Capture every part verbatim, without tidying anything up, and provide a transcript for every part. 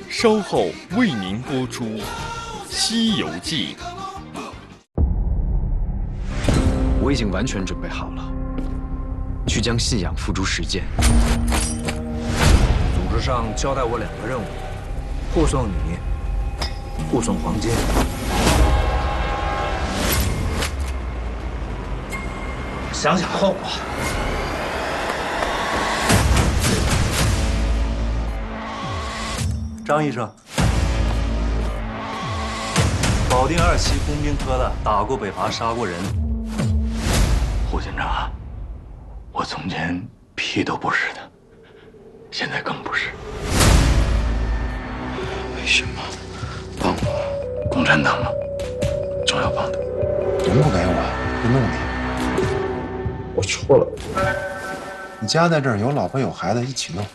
稍后为您播出《西游记》。 我已经完全准备好了，去将信仰付诸实践。 组织上交代我两个任务：护送你，护送黄金。想想后果。张医生，保定二期工兵科的，打过北伐，杀过人。 胡警长，我从前屁都不是的，现在更不是。为什么帮我？共产党吗？总要帮的。 人不给我，就弄你。 我错了。 你家在这儿，有老婆有孩子，一起弄。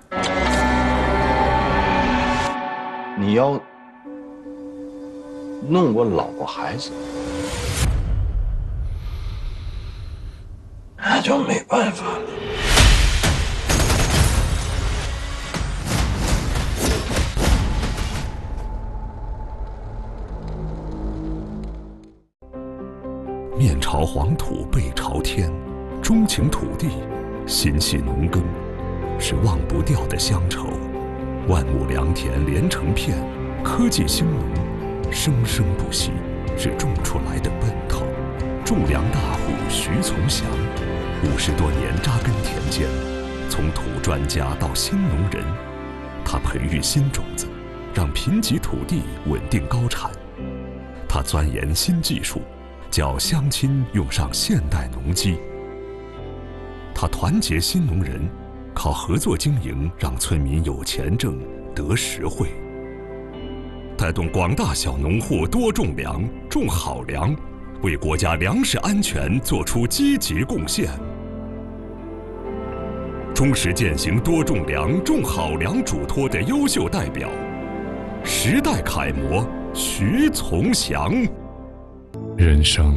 你要弄我老婆孩子，那就没办法了。 面朝黄土背朝天，钟情土地，心系农耕，是忘不掉的乡愁。万亩良田连成片，科技兴农，生生不息，是种出来的奔头。种粮大户徐从祥，五十多年扎根田间，从土专家到新农人，他培育新种子，让贫瘠土地稳定高产。他钻研新技术，叫乡亲用上现代农机。他团结新农人，靠合作经营让村民有钱挣得实惠，带动广大小农户多种粮、种好粮，为国家粮食安全作出积极贡献。忠实践行多种粮、种好粮嘱托的优秀代表，时代楷模徐从祥。 人生